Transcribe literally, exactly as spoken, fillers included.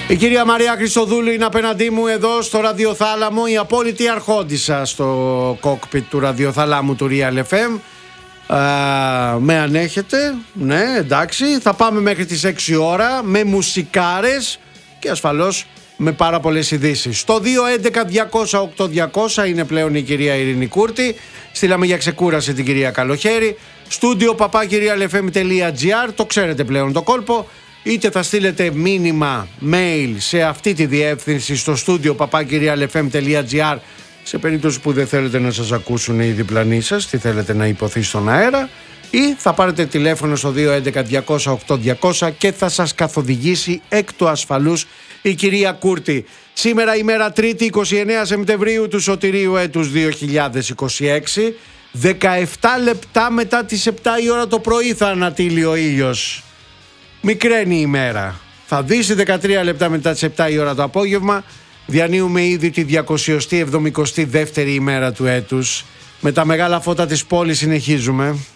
Η κυρία Μαρία Χριστοδούλου είναι απέναντί μου εδώ στο ραδιοθάλαμο, η απόλυτη αρχόντισσα στο κόκπιτ του ραδιοθάλαμου του Real εφ εμ. Α, με ανέχετε, ναι, εντάξει, θα πάμε μέχρι τις έξι ώρα με μουσικάρες και ασφαλώς με πάρα πολλές ειδήσεις. Στο δύο έντεκα διακόσια οκτώ διακόσια είναι πλέον η κυρία Ειρήνη Κούρτη. Στείλαμε για ξεκούραση την κυρία Καλοχέρη. Στούντιο παπάκι real f m τελεία g r, το ξέρετε πλέον το κόλπο. Είτε θα στείλετε μήνυμα, mail σε αυτή τη διεύθυνση στο στούντιο παπάκι real f m τελεία g r σε περίπτωση που δεν θέλετε να σας ακούσουν οι διπλανοί σας, τι θέλετε να υποθεί στον αέρα, ή θα πάρετε τηλέφωνο στο δύο έντεκα διακόσια οκτώ διακόσια και θα σας καθοδηγήσει εκ του ασφαλούς η κυρία Κούρτη. Σήμερα ημέρα Τρίτη εικοστή ενάτη Σεπτεμβρίου του σωτηρίου έτους δύο χιλιάδες είκοσι έξι, δεκαεπτά λεπτά μετά τις επτά η ώρα το πρωί θα ανατείλει ο ήλιος. Μικραίνει η ημέρα. Θα δύσει δεκατρία λεπτά μετά τις επτά η ώρα το απόγευμα. Διανύουμε ήδη τη διακόσια εβδομηκοστή δεύτερη ημέρα του έτους. Με τα μεγάλα φώτα της πόλης συνεχίζουμε.